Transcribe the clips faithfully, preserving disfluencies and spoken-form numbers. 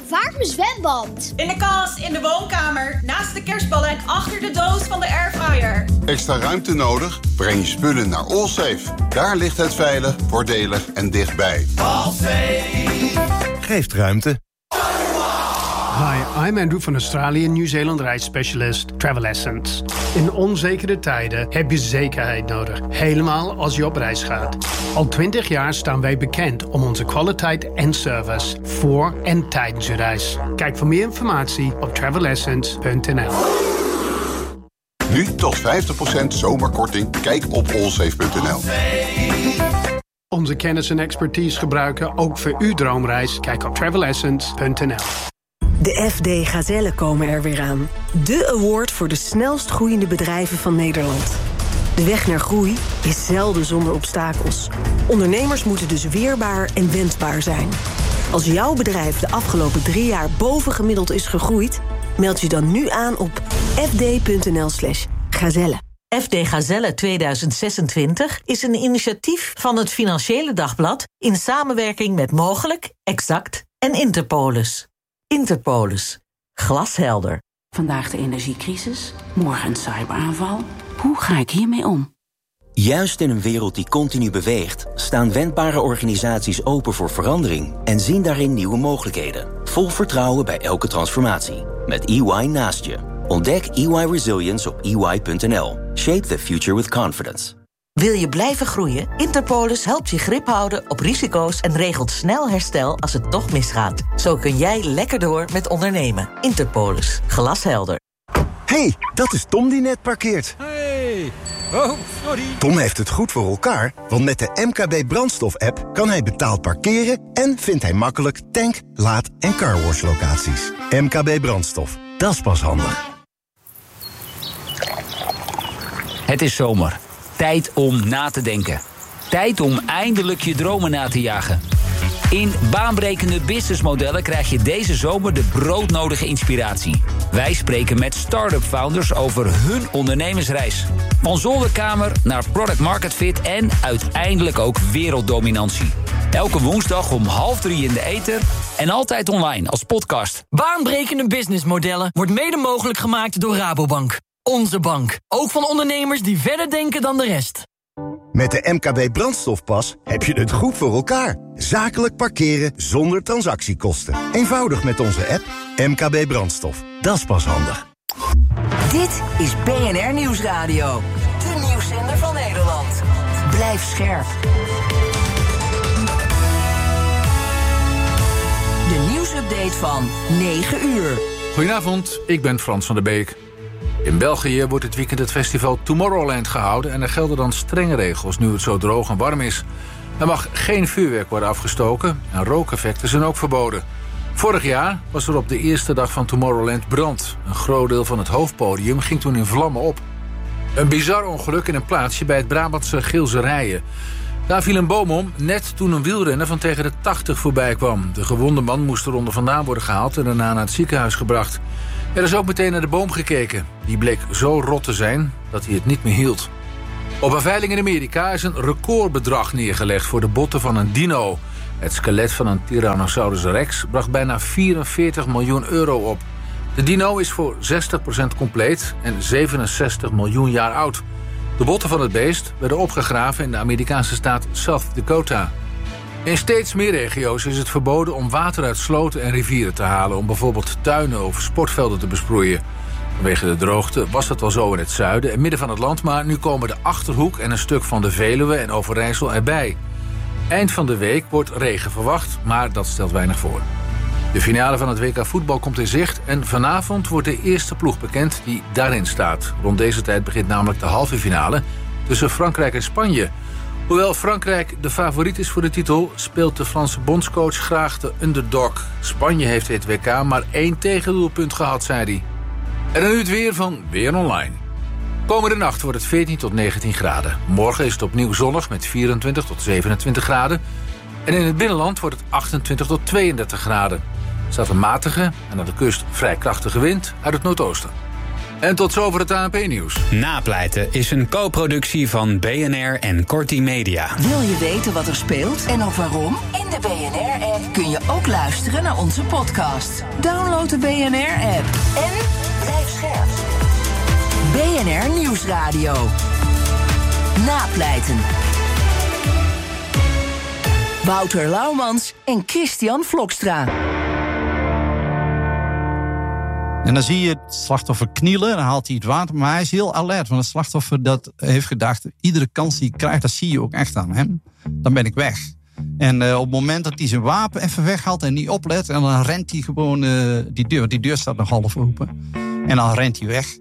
bewaart mijn zwembad? In de kast, in de woonkamer, naast de kerstballen en achter de doos van de airfryer. Extra ruimte nodig? Breng je spullen naar Allsafe. Daar ligt het veilig, voordelig en dichtbij. Allsafe geeft ruimte. Hi, I'm Andrew van Australië Nieuw-Zeeland reisspecialist Travel Essence. In onzekere tijden heb je zekerheid nodig, helemaal als je op reis gaat. Al twintig jaar staan wij bekend om onze kwaliteit en service voor en tijdens je reis. Kijk voor meer informatie op travel essence punt n l. Nu tot vijftig procent zomerkorting. Kijk op allsafe punt n l. Onze kennis en expertise gebruiken ook voor uw droomreis. Kijk op travel essence punt n l. De F D Gazellen komen er weer aan. De award voor de snelst groeiende bedrijven van Nederland. De weg naar groei is zelden zonder obstakels. Ondernemers moeten dus weerbaar en wendbaar zijn. Als jouw bedrijf de afgelopen drie jaar bovengemiddeld is gegroeid, meld je dan nu aan op f d punt n l slash gazelle. F D Gazelle tweeduizend zesentwintig is een initiatief van het Financiële Dagblad in samenwerking met Mogelijk, Exact en Interpolis. Interpolis. Glashelder. Vandaag de energiecrisis, morgen een cyberaanval. Hoe ga ik hiermee om? Juist in een wereld die continu beweegt, staan wendbare organisaties open voor verandering en zien daarin nieuwe mogelijkheden. Vol vertrouwen bij elke transformatie. Met E Y naast je. Ontdek E Y Resilience op e y punt n l. Shape the future with confidence. Wil je blijven groeien? Interpolis helpt je grip houden op risico's en regelt snel herstel als het toch misgaat. Zo kun jij lekker door met ondernemen. Interpolis. Glashelder. Hey, dat is Tom die net parkeert. Hey. Oh, sorry. Tom heeft het goed voor elkaar, want met de M K B Brandstof-app kan hij betaald parkeren en vindt hij makkelijk tank, laad- en carwash locaties. M K B Brandstof, dat is pas handig. Het is zomer. Tijd om na te denken. Tijd om eindelijk je dromen na te jagen. In baanbrekende businessmodellen krijg je deze zomer de broodnodige inspiratie. Wij spreken met start-up founders over hun ondernemersreis. Van zolderkamer naar product market fit en uiteindelijk ook werelddominantie. Elke woensdag om half drie in de ether en altijd online als podcast. Baanbrekende businessmodellen wordt mede mogelijk gemaakt door Rabobank. Onze bank. Ook van ondernemers die verder denken dan de rest. Met de M K B Brandstofpas heb je het goed voor elkaar. Zakelijk parkeren zonder transactiekosten. Eenvoudig met onze app M K B Brandstof. Dat is pas handig. Dit is B N R Nieuwsradio. De nieuwszender van Nederland. Blijf scherp. De nieuwsupdate van negen uur. Goedenavond, ik ben Frans van der Beek. In België wordt dit weekend het festival Tomorrowland gehouden en er gelden dan strenge regels nu het zo droog en warm is. Er mag geen vuurwerk worden afgestoken en rookeffecten zijn ook verboden. Vorig jaar was er op de eerste dag van Tomorrowland brand. Een groot deel van het hoofdpodium ging toen in vlammen op. Een bizar ongeluk in een plaatsje bij het Brabantse Geelse Rijen. Daar viel een boom om, net toen een wielrenner van tegen de tachtig voorbij kwam. De gewonde man moest er onder vandaan worden gehaald en daarna naar het ziekenhuis gebracht. Er is ook meteen naar de boom gekeken. Die bleek zo rot te zijn dat hij het niet meer hield. Op een veiling in Amerika is een recordbedrag neergelegd voor de botten van een dino. Het skelet van een Tyrannosaurus rex bracht bijna vierenveertig miljoen euro op. De dino is voor zestig procent compleet en zevenenzestig miljoen jaar oud. De botten van het beest werden opgegraven in de Amerikaanse staat South Dakota. In steeds meer regio's is het verboden om water uit sloten en rivieren te halen om bijvoorbeeld tuinen of sportvelden te besproeien. Vanwege de droogte was dat wel zo in het zuiden en midden van het land, maar nu komen de Achterhoek en een stuk van de Veluwe en Overijssel erbij. Eind van de week wordt regen verwacht, maar dat stelt weinig voor. De finale van het W K voetbal komt in zicht en vanavond wordt de eerste ploeg bekend die daarin staat. Rond deze tijd begint namelijk de halve finale tussen Frankrijk en Spanje. Hoewel Frankrijk de favoriet is voor de titel, speelt de Franse bondscoach graag de underdog. Spanje heeft dit W K maar één tegendoelpunt gehad, zei hij. En dan nu het weer van Weer Online. Komende nacht wordt het veertien tot negentien graden. Morgen is het opnieuw zonnig met vierentwintig tot zevenentwintig graden. En in het binnenland wordt het achtentwintig tot tweeëndertig graden. Er staat een matige en aan de kust vrij krachtige wind uit het noordoosten. En tot zover het A N P-nieuws. Napleiten is een co-productie van B N R en Korti Media. Wil je weten wat er speelt en ook waarom? In de B N R-app kun je ook luisteren naar onze podcast. Download de B N R-app en blijf scherp. B N R Nieuwsradio. Napleiten. Wouter Laumans en Christian Vlokstra. En dan zie je het slachtoffer knielen, dan haalt hij het water. Maar hij is heel alert, want het slachtoffer dat heeft gedacht... iedere kans die hij krijgt, dat zie je ook echt aan hem. Dan ben ik weg. En uh, op het moment dat hij zijn wapen even weghaalt en niet oplet... en dan rent hij gewoon uh, die deur, want die deur staat nog half open. En dan rent hij weg.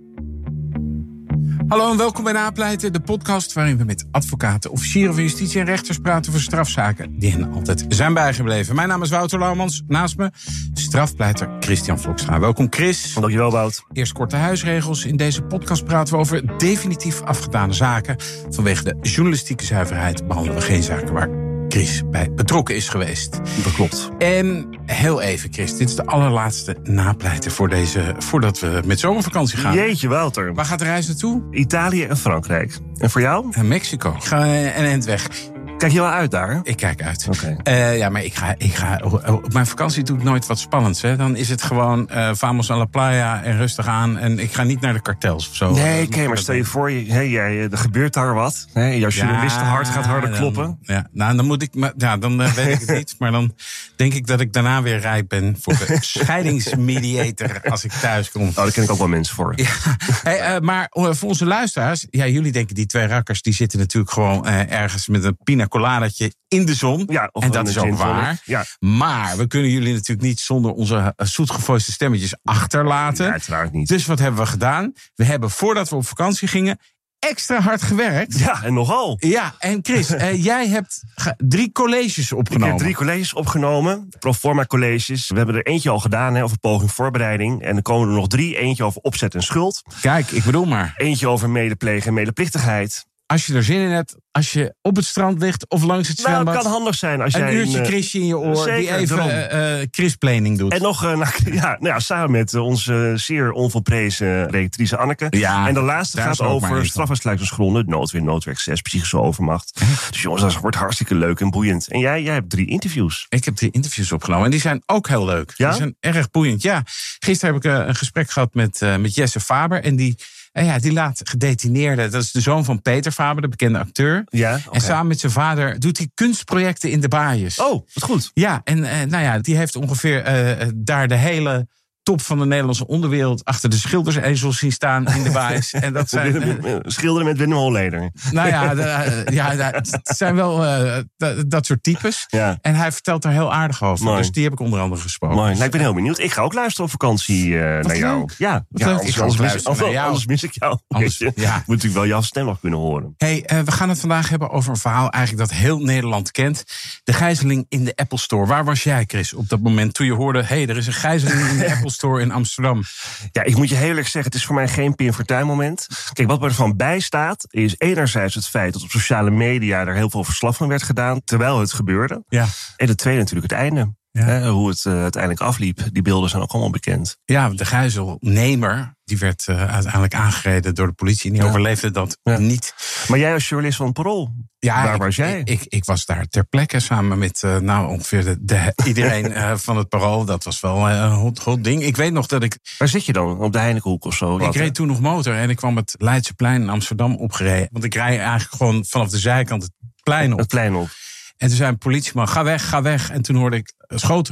Hallo en welkom bij Napleiten, de podcast waarin we met advocaten, officieren van justitie en rechters praten over strafzaken die hen altijd zijn bijgebleven. Mijn naam is Wouter Laumans, naast me strafpleiter Christian Vlokstra. Welkom Chris. Dankjewel Wout. Eerst korte huisregels. In deze podcast praten we over definitief afgedane zaken. Vanwege de journalistieke zuiverheid behandelen we geen zaken waar Chris bij betrokken is geweest. Dat klopt. En heel even, Chris, dit is de allerlaatste napleiten voor deze, voordat we met zomervakantie gaan. Jeetje, Wouter. Waar gaat de reis naartoe? Italië en Frankrijk. En voor jou? En Mexico. Ik ga een eind weg. Kijk je wel uit daar? Ik kijk uit. Okay. Uh, ja, maar ik ga, ik ga, op mijn vakantie doe ik nooit wat spannends. Hè. Dan is het gewoon uh, vamos a la playa en rustig aan. En ik ga niet naar de kartels of zo. Nee, oké, okay, maar stel je voor, je, hey, jij, er gebeurt daar wat. Hè, jouw journalistenhart ja, gaat harder dan, kloppen. Ja, nou, dan moet ik, ja, dan uh, weet ik het niet. Maar dan denk ik dat ik daarna weer rijp ben voor de scheidingsmediator als ik thuis kom. Oh, daar ken ik ook wel mensen voor. Ja, hey, uh, maar uh, voor onze luisteraars, ja, jullie denken die twee rakkers die zitten natuurlijk gewoon uh, ergens met een pina coladatje in de zon. Ja, of en dat is ook waar. Ja. Maar we kunnen jullie natuurlijk niet zonder onze zoetgevoiste stemmetjes achterlaten. Ja, uiteraard niet. Dus wat hebben we gedaan? We hebben voordat we op vakantie gingen extra hard gewerkt. Ja, en nogal. Ja, en Chris, uh, jij hebt ge- drie colleges opgenomen. Ik heb drie colleges opgenomen. Proforma colleges. We hebben er eentje al gedaan hè, over poging voorbereiding. En er komen er nog drie. Eentje over opzet en schuld. Kijk, ik bedoel maar. Eentje over medeplegen en medeplichtigheid. Als je er zin in hebt, als je op het strand ligt of langs het zwembad. Nou, het kan handig zijn als een jij uurtje een Chrisje in je oor zeker, die even uh, Chris-planning doet. En nog uh, nou, ja, nou ja, samen met onze zeer onvolprezen redactrice Anneke. Ja, en de laatste gaat over strafuitsluitingsgronden, noodweer, noodwerk zes, psychische overmacht. Dus jongens, dat wordt hartstikke leuk en boeiend. En jij, jij hebt drie interviews. Ik heb drie interviews opgenomen en die zijn ook heel leuk. Ja? Die zijn erg boeiend. Ja, gisteren heb ik uh, een gesprek gehad met, uh, met Jesse Faber en die... En ja, die laat gedetineerde, dat is de zoon van Peter Faber, de bekende acteur. Ja, okay. En samen met zijn vader doet hij kunstprojecten in de Baaiers. Oh, wat goed. Ja, en uh, nou ja, die heeft ongeveer uh, daar de hele top van de Nederlandse onderwereld achter de schildersezels zien staan in de Baaiers. En dat zijn uh, schilderen met Willem Holleder. Nou ja, de, uh, ja, het zijn wel uh, dat, dat soort types. Ja. En hij vertelt er heel aardig over. Mooi. Dus die heb ik onder andere gesproken. Mooi. Nou, ik ben heel benieuwd. Ik ga ook luisteren op vakantie uh, naar jou. Leuk. Ja, Wat ja leuk. anders, Ik ga anders, mis, luisteren anders, naar jou. anders mis ik jou. Anders, ja. ja. Moet natuurlijk wel jouw stem nog kunnen horen. Hey, uh, we gaan het vandaag hebben over een verhaal eigenlijk dat heel Nederland kent. De gijzeling in de Apple Store. Waar was jij, Chris, op dat moment toen je hoorde... hé, hey, er is een gijzeling in de Apple Store in Amsterdam? Ja, ik moet je heel eerlijk zeggen, het is voor mij geen Pim Fortuyn moment. Kijk, wat er van bij staat, is enerzijds het feit dat op sociale media er heel veel verslag van werd gedaan, terwijl het gebeurde. Ja. En het tweede natuurlijk het einde. Ja. Hè, hoe het uh, uiteindelijk afliep. Die beelden zijn ook allemaal bekend. Ja, de gijzelnemer, die werd uh, uiteindelijk aangereden door de politie. En die ja. overleefde dat ja. niet. Maar jij als journalist van het Parool, ja, waar ik, was jij? Ik, ik, ik was daar ter plekke samen met uh, nou, ongeveer de, de, iedereen uh, van het Parool. Dat was wel uh, een hot, hot ding. Ik weet nog dat ik... Waar zit je dan? Op de Heinekenhoek of zo? Ik wat, reed hè? toen nog motor en ik kwam het Leidseplein in Amsterdam opgereden. Want ik rijd eigenlijk gewoon vanaf de zijkant het plein op. Het plein op. En toen zei een politieman, ga weg, ga weg. En toen hoorde ik uh, schoten.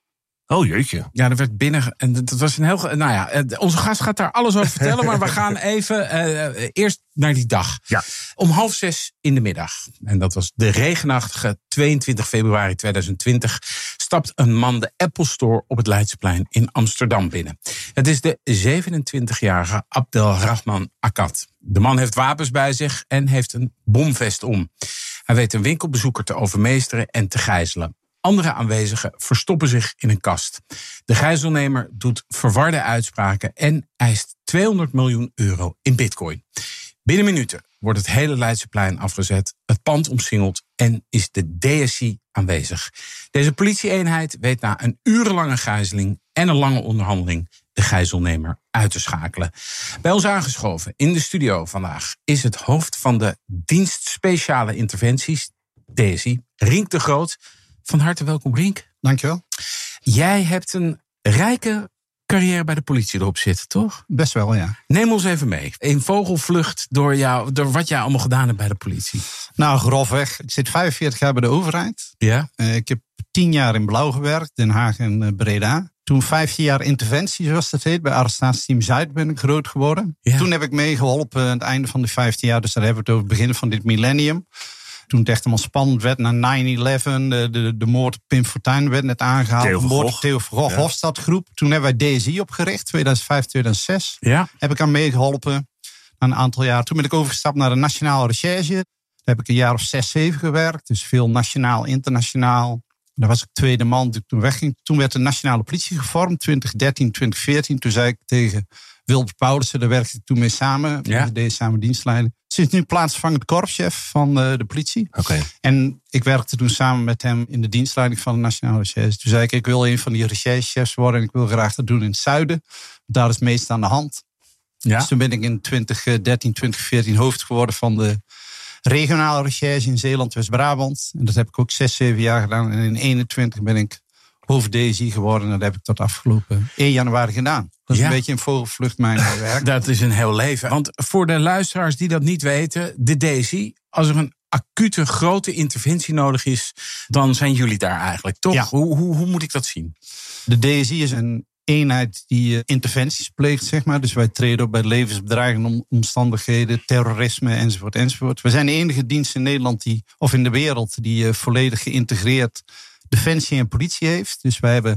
Oh jeetje. Ja, er werd binnen... En dat was een heel... Nou ja, onze gast gaat daar alles over vertellen. Maar we gaan even uh, eerst naar die dag. Ja. Om half zes in de middag. En dat was de regenachtige tweeëntwintig februari tweeduizend twintig... stapt een man de Apple Store op het Leidseplein in Amsterdam binnen. Het is de zevenentwintigjarige Abdelrahman Akkad. De man heeft wapens bij zich en heeft een bomvest om. Hij weet een winkelbezoeker te overmeesteren en te gijzelen. Andere aanwezigen verstoppen zich in een kast. De gijzelnemer doet verwarde uitspraken en eist tweehonderd miljoen euro in bitcoin. Binnen minuten wordt het hele Leidseplein afgezet, het pand omsingeld en is de D S I aanwezig. Deze politieeenheid weet na een urenlange gijzeling en een lange onderhandeling de gijzelnemer uit te schakelen. Bij ons aangeschoven in de studio vandaag is het hoofd van de dienst speciale interventies, Daisy, Rink de Groot. Van harte welkom, Rink. Dankjewel. Jij hebt een rijke carrière bij de politie erop zitten, toch? Best wel, ja. Neem ons even mee. In vogelvlucht door, jou, door wat jij allemaal gedaan hebt bij de politie. Nou, grofweg. Ik zit vijfenveertig jaar bij de overheid. Ja. Uh, ik heb tien jaar in Blauw gewerkt, Den Haag en uh, Breda. Toen vijftien jaar interventie, zoals dat heet. Bij arrestatieteam Zuid ben ik groot geworden. Ja. Toen heb ik meegeholpen aan het einde van die vijftien jaar. Dus daar hebben we het over het begin van dit millennium. Toen het echt helemaal spannend werd na nine eleven. De, de, de moord op Pim Fortuyn werd net aangehaald. Theo de moord Gogh. op Theo Gogh, Ja. Hofstadgroep. Toen hebben wij D S I opgericht, tweeduizend vijf, tweeduizend zes. Ja. Heb ik aan meegeholpen. Na een aantal jaar. Toen ben ik overgestapt naar de Nationale Recherche. Daar heb ik een jaar of zes, zeven gewerkt. Dus veel nationaal, internationaal. Daar was ik tweede man toen ik toen wegging. Toen werd de Nationale Politie gevormd, twintig dertien, twintig veertien. Toen zei ik tegen Wilbert Paulussen, daar werkte ik toen mee samen. Ja. We deden samen dienstleiding. Sinds nu plaatsvangend korpschef van uh, de politie. Oké. En ik werkte toen samen met hem in de dienstleiding van de Nationale Recherche. Toen zei ik, ik wil een van die recherchechefs worden. En ik wil graag dat doen in het zuiden. Daar is het meest aan de hand. Ja. Dus toen ben ik in twintig dertien, twintig veertien hoofd geworden van de regionale recherche in Zeeland, West-Brabant. En dat heb ik ook zes, zeven jaar gedaan. En in eenentwintig ben ik hoofd D S I geworden. En dat heb ik tot afgelopen één januari gedaan. Dat is Ja. een beetje een vogelvlucht mijn werk. Dat is een heel leven. Want voor de luisteraars die dat niet weten, de Daisy, als er een acute grote interventie nodig is, dan zijn jullie daar eigenlijk, toch? Ja. Hoe, hoe, hoe moet ik dat zien? De D S I is een eenheid die uh, interventies pleegt, zeg maar. Dus wij treden op bij levensbedreigende om- omstandigheden, terrorisme, enzovoort, enzovoort. We zijn de enige dienst in Nederland die, of in de wereld, die uh, volledig geïntegreerd defensie en politie heeft. Dus wij hebben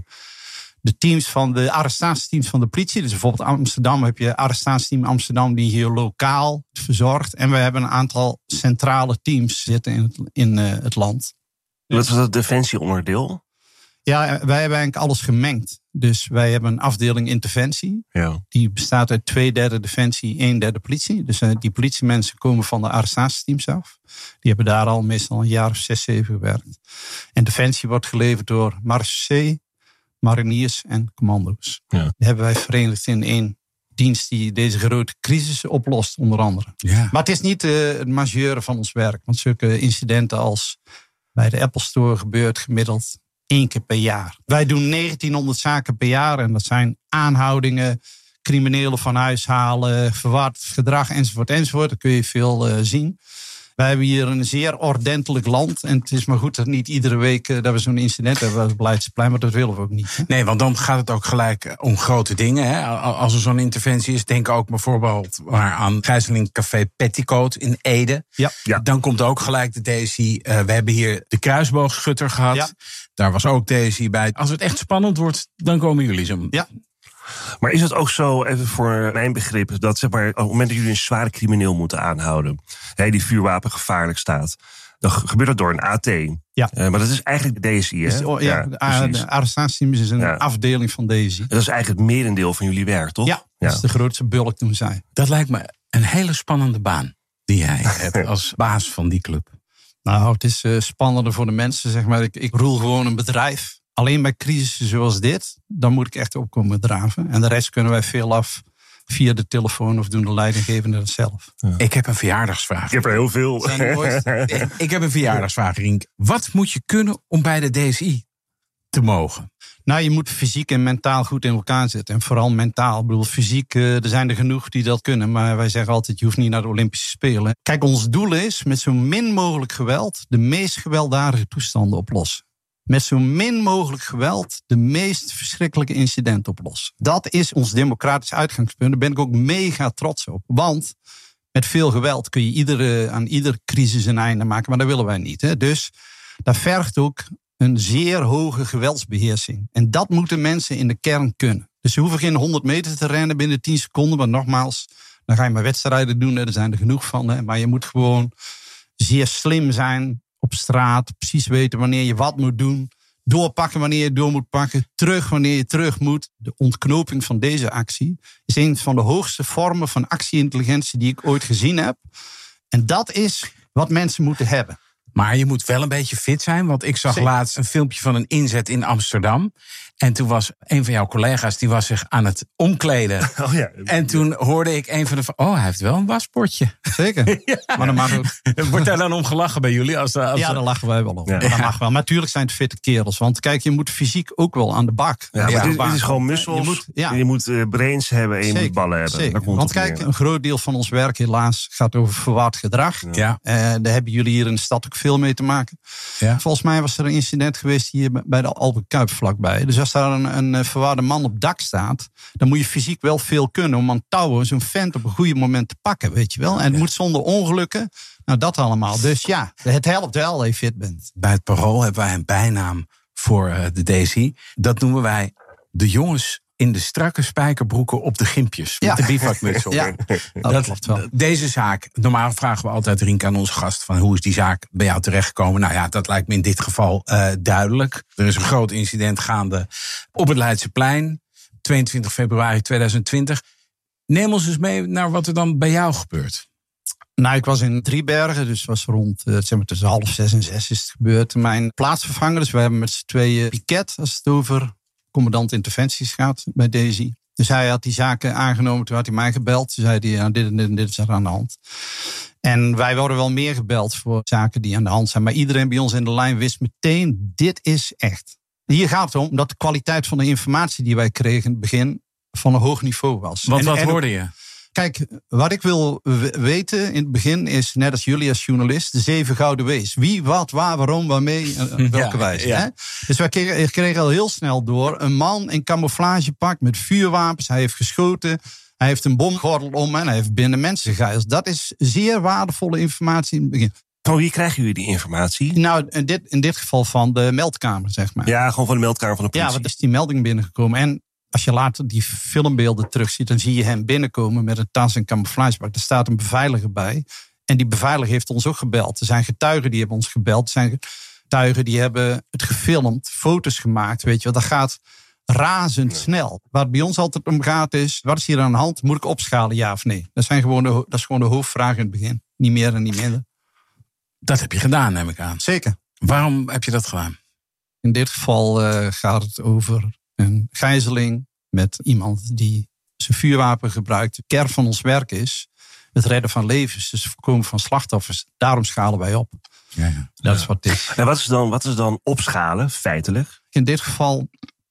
de teams van de arrestatieteams van de politie. Dus bijvoorbeeld Amsterdam heb je arrestatieteam Amsterdam die hier lokaal verzorgt. En we hebben een aantal centrale teams zitten in het, in, uh, het land. Wat was dat defensieonderdeel? Ja, wij hebben eigenlijk alles gemengd. Dus wij hebben een afdeling interventie. Ja. Die bestaat uit twee derde defensie, een derde politie. Dus uh, die politiemensen komen van de arrestatieteams af. Die hebben daar al meestal een jaar of zes, zeven gewerkt. En defensie wordt geleverd door marechaussee, mariniers en commando's. Ja. Die hebben wij verenigd in één dienst die deze grote crisis oplost, onder andere. Ja. Maar het is niet uh, het majeure van ons werk. Want zulke incidenten als bij de Apple Store gebeurt gemiddeld één keer per jaar. Wij doen negentienhonderd zaken per jaar. En dat zijn aanhoudingen, criminelen van huis halen, verward gedrag enzovoort enzovoort. Daar kun je veel uh, zien. Wij hebben hier een zeer ordentelijk land. En het is maar goed dat niet iedere week uh, dat we zo'n incident hebben als Beleidsplein. Maar dat willen we ook niet. Hè? Nee, want dan gaat het ook gelijk om grote dingen. Hè? Als er zo'n interventie is, denk ook bijvoorbeeld maar aan gijzelingcafé Petticoat in Ede. Ja. Ja. Dan komt ook gelijk de D S I. Uh, we hebben hier de kruisboogschutter gehad. Ja. Daar was ook D S I bij. Als het echt spannend wordt, dan komen jullie zo. Ja. Maar is het ook zo, even voor mijn begrip, dat zeg maar, op het moment dat jullie een zware crimineel moeten aanhouden, hè, die vuurwapen gevaarlijk staat, dan gebeurt dat door een A T. Ja. Uh, maar dat is eigenlijk de D S I, hè? Dus, oh, ja, de, precies. de arrestatieteams is een Ja. afdeling van D S I. Dat is eigenlijk het merendeel van jullie werk, toch? Ja, dat is de grootste bulk toen zij. Dat lijkt me een hele spannende baan die jij hebt als baas van die club. Nou, het is uh, spannender voor de mensen, zeg maar. Ik, ik roel gewoon een bedrijf. Alleen bij crisissen zoals dit, dan moet ik echt opkomen draven. En de rest kunnen wij veel af via de telefoon of doen de leidinggevende dat zelf. Ja. Ik heb een verjaardagsvraag. Ik heb er heel veel. Zijn de mooiste. Ik heb een verjaardagsvraag, Rink. Wat moet je kunnen om bij de D S I te mogen? Nou, je moet fysiek en mentaal goed in elkaar zitten. En vooral mentaal. Ik bedoel, fysiek, uh, er zijn er genoeg die dat kunnen. Maar wij zeggen altijd, je hoeft niet naar de Olympische Spelen. Kijk, ons doel is met zo min mogelijk geweld de meest gewelddadige toestanden oplossen. Met zo min mogelijk geweld de meest verschrikkelijke incidenten oplossen. Dat is ons democratisch uitgangspunt. Daar ben ik ook mega trots op. Want met veel geweld kun je iedere, aan iedere crisis een einde maken. Maar dat willen wij niet. Hè? Dus dat vergt ook een zeer hoge geweldsbeheersing. En dat moeten mensen in de kern kunnen. Dus ze hoeven geen honderd meter te rennen binnen tien seconden. Want nogmaals, dan ga je maar wedstrijden doen. Hè? Er zijn er genoeg van. Hè? Maar je moet gewoon zeer slim zijn op straat. Precies weten wanneer je wat moet doen. Doorpakken wanneer je door moet pakken. Terug wanneer je terug moet. De ontknoping van deze actie is een van de hoogste vormen van actieintelligentie die ik ooit gezien heb. En dat is wat mensen moeten hebben. Maar je moet wel een beetje fit zijn. Want ik zag Zeker. laatst een filmpje van een inzet in Amsterdam. En toen was een van jouw collega's, die was zich aan het omkleden. Oh ja. En toen hoorde ik een van de... Oh, hij heeft wel een waspotje. Zeker. Ja. Maar dat mag ook. Wordt daar dan om gelachen bij jullie? Als, als Ja, daar lachen wij wel om. Ja. Dat mag wel. Maar natuurlijk zijn het fitte kerels. Want kijk, je moet fysiek ook wel aan de bak. Ja, maar Ja, dit, bak. dit is gewoon mussels. Je moet, ja. Je moet uh, brains hebben en je Zeker, moet ballen hebben. zeker. Daar komt Want het op kijk, neer. een groot deel van ons werk helaas gaat over verwaard gedrag. Ja. Uh, daar hebben jullie hier in de stad ook veel mee te maken. Ja. Volgens mij was er een incident geweest hier bij de Albert Kuip vlakbij. Dus als daar een, een verwaarde man op dak staat, dan moet je fysiek wel veel kunnen om aan touwen zo'n vent op een goede moment te pakken, weet je wel. En het Ja. moet zonder ongelukken. Nou, dat allemaal. Dus ja, het helpt wel dat je fit bent. Bij het Parool hebben wij een bijnaam voor uh, de Daisy. Dat noemen wij de jongens in de strakke spijkerbroeken op de gimpjes. Met Ja. de bivakmuts op. Ja, dat klopt wel. Deze zaak, normaal vragen we altijd, Rienke, aan onze gast, van hoe is die zaak bij jou terechtgekomen? Nou ja, dat lijkt me in dit geval uh, duidelijk. Er is een groot incident gaande op het Leidseplein. tweeëntwintig februari tweeduizend twintig. Neem ons eens mee naar wat er dan bij jou gebeurt. Nou, ik was in Driebergen, dus het was rond uh, zeg maar tussen half zes en zes is het gebeurd. Mijn plaatsvervanger, dus we hebben met z'n tweeën piket als het over commandant interventies gaat bij Daisy. Dus hij had die zaken aangenomen, toen had hij mij gebeld. Toen zei hij, ja, dit en dit en dit is er aan de hand. En wij worden wel meer gebeld voor zaken die aan de hand zijn. Maar iedereen bij ons in de lijn wist meteen, dit is echt. Hier gaat het om dat de kwaliteit van de informatie die wij kregen in het begin van een hoog niveau was. Want en, wat en, hoorde je? Kijk, wat ik wil weten in het begin is, net als jullie als journalist, de zeven gouden W's. Wie, wat, waar, waarom, waarmee, op welke Ja, wijze. ja. Hè? Dus wij kregen, kregen al heel snel door een man in camouflagepak met vuurwapens. Hij heeft geschoten, hij heeft een bomgordel om en hij heeft binnen mensen gegijzeld. Dat is zeer waardevolle informatie in het begin. Van wie krijgen jullie die informatie? Nou, in dit, in dit geval van de meldkamer, zeg maar. Ja, gewoon van de meldkamer van de Ja, politie. want is die melding binnengekomen. En als je later die filmbeelden terugziet, dan zie je hem binnenkomen met een tas en camouflagepak. Er staat een beveiliger bij. En die beveiliger heeft ons ook gebeld. Er zijn getuigen die hebben ons gebeld. Er zijn getuigen die hebben het gefilmd, foto's gemaakt. Weet je wel, dat gaat razendsnel. Waar het bij ons altijd om gaat is, wat is hier aan de hand? Moet ik opschalen, ja of nee? Dat, zijn gewoon de, dat is gewoon de hoofdvraag in het begin. Niet meer en niet minder. Dat heb je gedaan, neem ik aan. Zeker. Waarom heb je dat gedaan? In dit geval uh, gaat het over een gijzeling met iemand die zijn vuurwapen gebruikt. De kern van ons werk is het redden van levens, dus het voorkomen van slachtoffers. Daarom schalen wij op. Ja, ja. Dat is wat het is. En wat is dan, wat is dan opschalen, feitelijk? In dit geval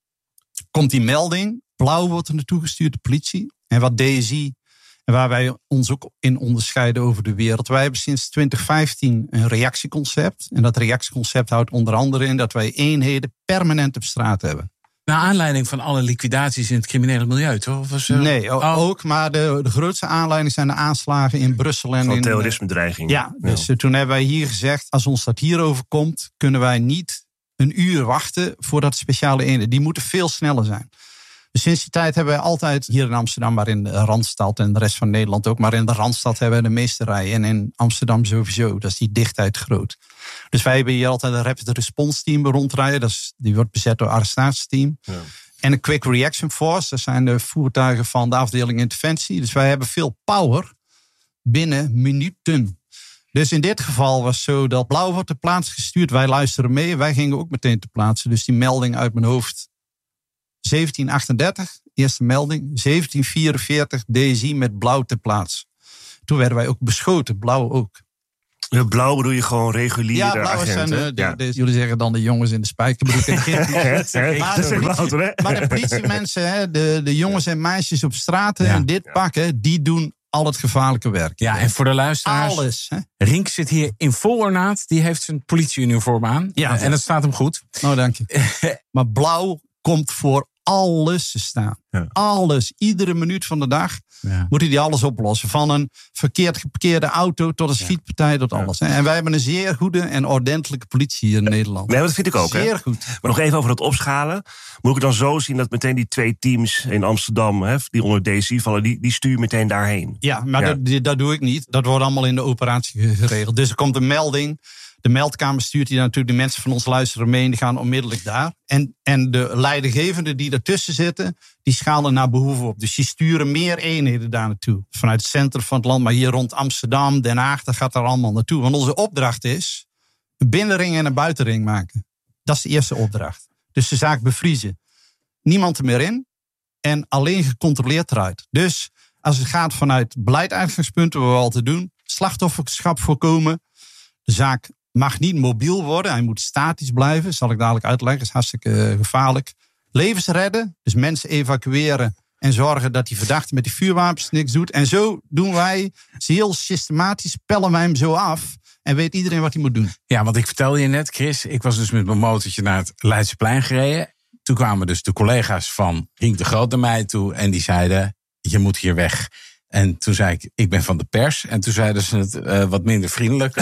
komt die melding. Blauw wordt er naartoe gestuurd, de politie. En wat D S I, en waar wij ons ook in onderscheiden over de wereld. Wij hebben sinds twintig vijftien een reactieconcept. En dat reactieconcept houdt onder andere in dat wij eenheden permanent op straat hebben. Naar aanleiding van alle liquidaties in het criminele milieu, toch? Of was, uh... Nee, o- oh. ook. Maar de, de grootste aanleiding zijn de aanslagen in Brussel. En Van in terrorisme-dreiging. Ja, dus ja. Toen hebben wij hier gezegd, als ons dat hier overkomt, kunnen wij niet een uur wachten voor dat speciale eenheid. Die moeten veel sneller zijn. Dus sinds die tijd hebben wij altijd hier in Amsterdam, maar in de Randstad en de rest van Nederland ook, maar in de Randstad hebben we de meeste rijen. En in Amsterdam sowieso. Dat is die dichtheid groot. Dus wij hebben hier altijd een rapid response team rondrijden. Dat is, die wordt bezet door een arrestatieteam. Ja. En een quick reaction force. Dat zijn de voertuigen van de afdeling interventie. Dus wij hebben veel power binnen minuten. Dus in dit geval was het zo dat Blauw wordt ter plaatse gestuurd. Wij luisteren mee. Wij gingen ook meteen ter plaatse. Dus die melding uit mijn hoofd. zeventien achtendertig, eerste melding. zeventien vierenveertig, D S I met Blauw ter plaatse. Toen werden wij ook beschoten. Blauw ook. De Blauw bedoel je gewoon reguliere ja, blauwe agenten? Zijn, uh, de, ja, de, jullie zeggen dan de jongens in de spijkerbroek. maar, de politie, maar de politiemensen, hè, de, de jongens en meisjes op straten ja. en dit pakken, die doen al het gevaarlijke werk. Ja, en voor de luisteraars. Alles. Hè? Rink zit hier in vol ornaat. Die heeft zijn politieuniform aan. Ja, en dat staat hem goed. Oh, dank je. Maar Blauw komt voor alles te staan. Ja. Alles. Iedere minuut van de dag ja. moet hij die alles oplossen. Van een verkeerd geparkeerde auto tot een schietpartij tot alles. Ja. En wij hebben een zeer goede en ordentelijke politie hier in Nederland. Nee, dat vind ik ook. Zeer hè? goed. Maar nog even over dat opschalen. Moet ik het dan zo zien dat meteen die twee teams in Amsterdam, hè, die onder D S I vallen, die, die stuur je meteen daarheen? Ja, maar ja. Dat, dat doe ik niet. Dat wordt allemaal in de operatie geregeld. Dus er komt een melding. De meldkamer stuurt die natuurlijk, de mensen van ons luisteren mee en die gaan onmiddellijk daar. En, en de leidinggevenden die ertussen zitten, die schalen naar behoeve op. Dus die sturen meer eenheden daar naartoe. Vanuit het centrum van het land, maar hier rond Amsterdam, Den Haag, dat gaat daar allemaal naartoe. Want onze opdracht is Een binnenring en een buitenring maken. Dat is de eerste opdracht. Dus de zaak bevriezen. Niemand er meer in. En alleen gecontroleerd eruit. Dus als het gaat vanuit beleidseindigingspunten, wat we altijd doen. Slachtofferschap voorkomen. De zaak mag niet mobiel worden. Hij moet statisch blijven. Zal ik dadelijk uitleggen. Dat is hartstikke gevaarlijk. Levens redden. Dus mensen evacueren. En zorgen dat die verdachte met die vuurwapens niks doet. En zo doen wij, heel systematisch, pellen wij hem zo af. En weet iedereen wat hij moet doen. Ja, want ik vertelde je net, Chris, ik was dus met mijn motortje naar het Leidseplein gereden. Toen kwamen dus de collega's van Rienk de Groot naar mij toe. En die zeiden, je moet hier weg. En toen zei ik, ik ben van de pers. En toen zeiden ze het uh, wat minder vriendelijk.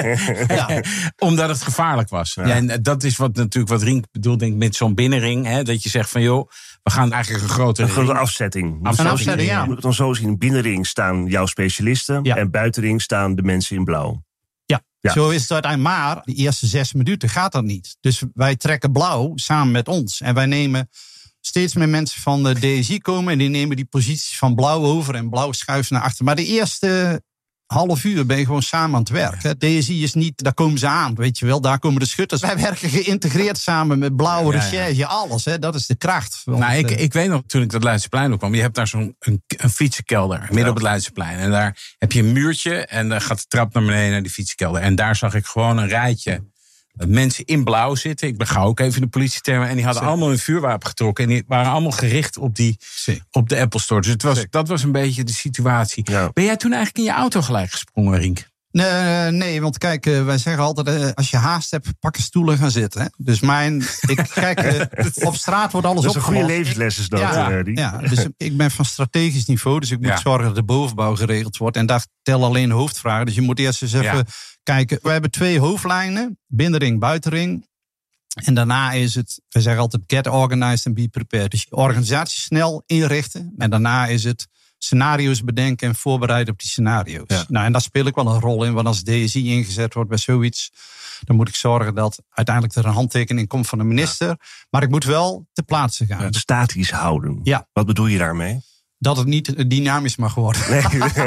Ja. Omdat het gevaarlijk was. Ja. Ja, en dat is wat natuurlijk wat Rienk bedoelt, denk ik, met zo'n binnenring. Hè, dat je zegt van, joh, we gaan eigenlijk een grote Een grote afzetting. Een afzetting, ja. Je moet het dan zo zien. Binnenring staan jouw specialisten. Ja. En buitenring staan de mensen in blauw. Ja, ja, zo is het uiteindelijk. Maar de eerste zes minuten gaat dat niet. Dus wij trekken blauw samen met ons. En wij nemen steeds meer mensen van de D S I komen. En die nemen die posities van blauw over. En blauw schuiven naar achter. Maar de eerste half uur ben je gewoon samen aan het werk. Hè. D S I is niet, daar komen ze aan, weet je wel. Daar komen de schutters. Wij werken geïntegreerd samen met blauwe ja, recherche, ja. alles. Hè. Dat is de kracht. Want, nou, ik, ik weet nog, toen ik dat Leidseplein ook kwam. Je hebt daar zo'n een, een fietsenkelder midden ja. op het Leidseplein. En daar heb je een muurtje. En dan gaat de trap naar beneden naar die fietsenkelder. En daar zag ik gewoon een rijtje mensen in blauw zitten. Ik begrijp ook even de politietermen. En die hadden Zee. allemaal hun vuurwapen getrokken. En die waren allemaal gericht op, die, op de Apple Store. Dus het was, dat was een beetje de situatie. Ja. Ben jij toen eigenlijk in je auto gelijk gesprongen, Rienk? Nee, nee, want kijk, wij zeggen altijd, als je haast hebt, pak een stoel en gaan zitten. Hè? Dus mijn, ik kijk, op straat wordt alles opgelost. Dat is een goede levensles is dat. Ja, uh, die. ja, dus ik ben van strategisch niveau, dus ik moet ja. zorgen dat de bovenbouw geregeld wordt. En daar tellen alleen hoofdvragen. Dus je moet eerst eens even ja. kijken. We hebben twee hoofdlijnen, binnenring, buitenring. En daarna is het, we zeggen altijd, get organized and be prepared. Dus je organisatie snel inrichten. En daarna is het scenario's bedenken en voorbereiden op die scenario's. Ja. Nou, en daar speel ik wel een rol in. Want als D S I ingezet wordt bij zoiets, dan moet ik zorgen dat uiteindelijk er een handtekening komt van de minister. Ja. Maar ik moet wel ter plaatse gaan. Ja, statisch houden. Ja. Wat bedoel je daarmee? Dat het niet dynamisch mag worden. Nee.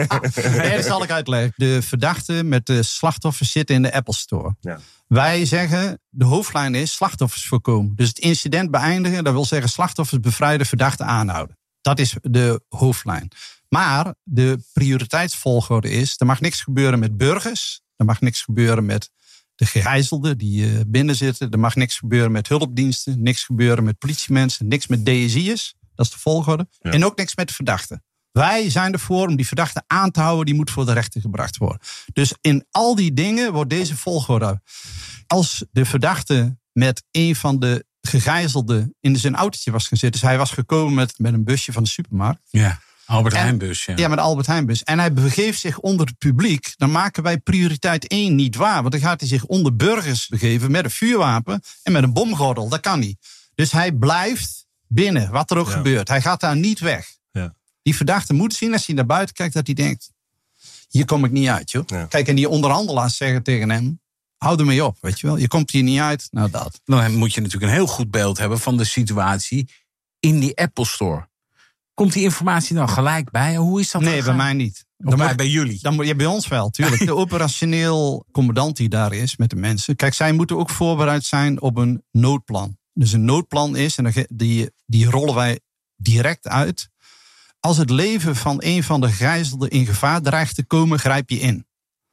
nee, dat zal ik uitleggen. De verdachten met de slachtoffers zitten in de Apple Store. Ja. Wij zeggen, de hoofdlijn is slachtoffers voorkomen. Dus het incident beëindigen, dat wil zeggen slachtoffers bevrijden, verdachten aanhouden. Dat is de hoofdlijn. Maar de prioriteitsvolgorde is, er mag niks gebeuren met burgers. Er mag niks gebeuren met de gegijzelden die binnen zitten. Er mag niks gebeuren met hulpdiensten. Niks gebeuren met politiemensen. Niks met D S I'ers. Dat is de volgorde. Ja. En ook niks met de verdachten. Wij zijn ervoor om die verdachten aan te houden. Die moet voor de rechter gebracht worden. Dus in al die dingen wordt deze volgorde. Als de verdachte met een van de gegijzelden in zijn autootje was gaan zitten. Dus hij was gekomen met, met een busje van de supermarkt. Ja, Albert Heijnbus. Ja. ja, met de Albert Heijnbus. En hij begeeft zich onder het publiek. Dan maken wij prioriteit één niet waar. Want dan gaat hij zich onder burgers begeven met een vuurwapen en met een bomgordel. Dat kan niet. Dus hij blijft binnen, wat er ook ja. gebeurt. Hij gaat daar niet weg. Ja. Die verdachte moet zien, als hij naar buiten kijkt, dat hij denkt, hier kom ik niet uit, joh. Ja. Kijk, en die onderhandelaars zeggen tegen hem, hou ermee op, weet je wel. Je komt hier niet uit, nou dat. Dan moet je natuurlijk een heel goed beeld hebben van de situatie in die Apple Store. Komt die informatie dan gelijk bij? Hoe is dat? Nee, bij mij niet. Of bij, bij jullie? Dan moet je bij ons wel, tuurlijk. De operationeel commandant die daar is met de mensen. Kijk, zij moeten ook voorbereid zijn op een noodplan. Dus een noodplan is, en die, die rollen wij direct uit. Als het leven van een van de gegijzelden in gevaar dreigt te komen, grijp je in.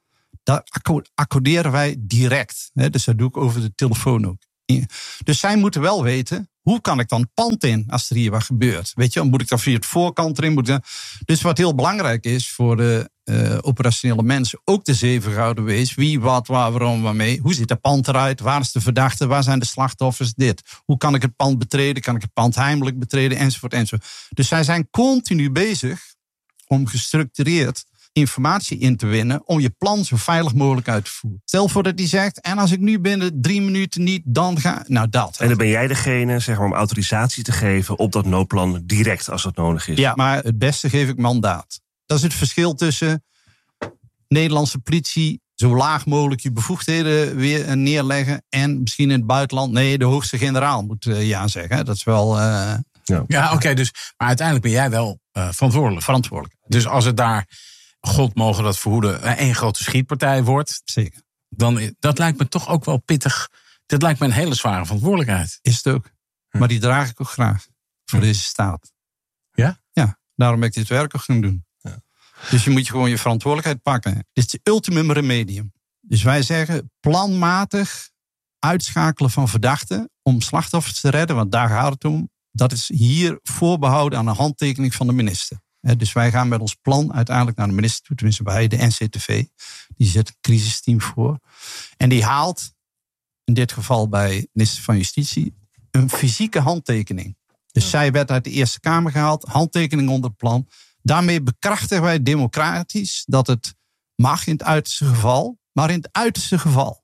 Dat accorderen wij direct. Dus dat doe ik over de telefoon ook. Dus zij moeten wel weten, hoe kan ik dan het pand in als er hier wat gebeurt? Weet je, moet ik dan via het voorkant erin? Moet ik... Dus wat heel belangrijk is voor de uh, operationele mensen, ook de zeven gouden wees. Wie, wat, waar, waarom, waarmee. Hoe ziet het pand eruit? Waar is de verdachte? Waar zijn de slachtoffers? Dit. Hoe kan ik het pand betreden? Kan ik het pand heimelijk betreden? Enzovoort, enzovoort. Dus zij zijn continu bezig om gestructureerd informatie in te winnen om je plan zo veilig mogelijk uit te voeren. Stel voor dat hij zegt, en als ik nu binnen drie minuten niet, dan ga... Nou, dat. En dan ben jij degene, zeg maar, om autorisatie te geven op dat noodplan direct als dat nodig is. Ja, maar het beste geef ik mandaat. Dat is het verschil tussen Nederlandse politie zo laag mogelijk je bevoegdheden weer neerleggen en misschien in het buitenland, nee, de hoogste generaal moet uh, ja zeggen. Dat is wel... Uh, ja, ja oké, okay, dus maar uiteindelijk ben jij wel uh, verantwoordelijk. Verantwoordelijk. Dus als het daar, God mogen dat verhoeden, één grote schietpartij wordt. Zeker. Dan, dat lijkt me toch ook wel pittig. Dat lijkt me een hele zware verantwoordelijkheid. Is het ook. Maar die draag ik ook graag. Voor deze staat. Ja? Ja, daarom ben ik dit werk ook gaan doen. Ja. Dus je moet je gewoon je verantwoordelijkheid pakken. Dit is het ultimum remedium. Dus wij zeggen planmatig uitschakelen van verdachten om slachtoffers te redden, want daar gaat het om. Dat is hier voorbehouden aan een handtekening van de minister. Dus wij gaan met ons plan uiteindelijk naar de minister toe, tenminste bij de N C T V. Die zet een crisisteam voor. En die haalt, in dit geval bij de minister van Justitie, een fysieke handtekening. Dus ja. zij werd uit de Eerste Kamer gehaald, handtekening onder het plan. Daarmee bekrachtigen wij democratisch dat het mag in het uiterste geval, maar in het uiterste geval.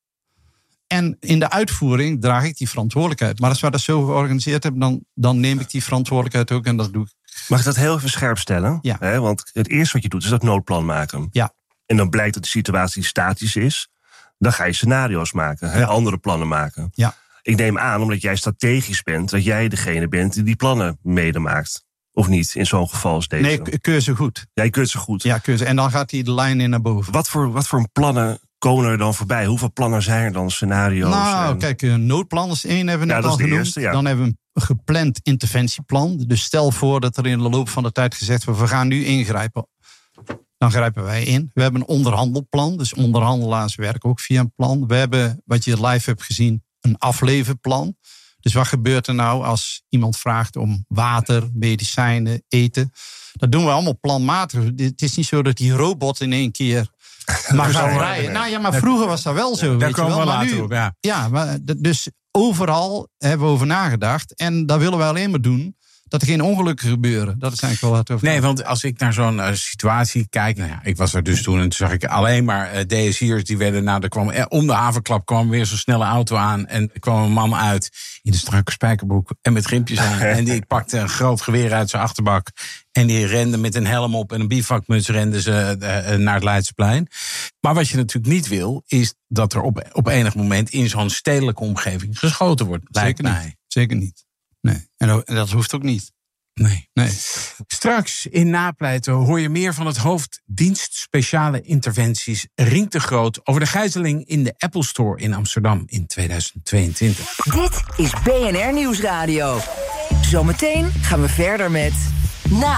En in de uitvoering draag ik die verantwoordelijkheid. Maar als we dat zo georganiseerd hebben, dan, dan neem ik die verantwoordelijkheid ook en dat doe ik. Mag ik dat heel even scherp stellen? Ja. Hè, want het eerste wat je doet is dat noodplan maken. Ja. En dan blijkt dat de situatie statisch is. Dan ga je scenario's maken, hè, Ja. andere plannen maken. Ja. Ik neem aan, omdat jij strategisch bent, dat jij degene bent die die plannen medemaakt. Of niet, in zo'n geval als deze? Nee, ik keur ze goed. Jij keurt ze goed. Ja, keur ze. En dan gaat hij de lijn in naar boven. Wat voor, wat voor plannen komen er dan voorbij? Hoeveel plannen zijn er dan, scenario's? Nou, en... kijk, een noodplan is één, hebben we Ja, net dat al is de genoemd. eerste, ja. Dan hebben we een gepland interventieplan. Dus stel voor dat er in de loop van de tijd gezegd wordt, we gaan nu ingrijpen. Dan grijpen wij in. We hebben een onderhandelplan. Dus onderhandelaars werken ook via een plan. We hebben, wat je live hebt gezien, een afleverplan. Dus wat gebeurt er nou als iemand vraagt om water, medicijnen, eten? Dat doen we allemaal planmatig. Het is niet zo dat die robot in één keer maar gaan rijden. Nou ja, maar vroeger was dat wel zo. Daar weet je komen wel. we Maar later nu, op, ja. Ja, maar d- dus overal hebben we over nagedacht. En daar willen we alleen maar doen dat er geen ongelukken gebeuren. Dat is eigenlijk wel wat over. Nee, want als ik naar zo'n uh, situatie kijk... Nou ja, ik was er dus toen en toen zag ik alleen maar uh, D S I'ers die werden... Nou, er kwam, eh, om de havenklap kwam weer zo'n snelle auto aan... en er kwam een man uit in de strakke spijkerbroek en met rimpjes aan... en die pakte een groot geweer uit zijn achterbak... en die rende met een helm op en een bivakmuts renden ze uh, uh, naar het Leidseplein. Maar wat je natuurlijk niet wil... is dat er op, op enig moment in zo'n stedelijke omgeving geschoten wordt. Zeker niet. Zeker niet. Nee. En dat, en dat hoeft ook niet. Nee. nee. Straks in Napleiten hoor je meer van het hoofd dienst speciale interventies Rink de Groot over de gijzeling in de Apple Store in Amsterdam in tweeduizend tweeëntwintig. Dit is B N R Nieuwsradio. Zometeen gaan we verder met... Na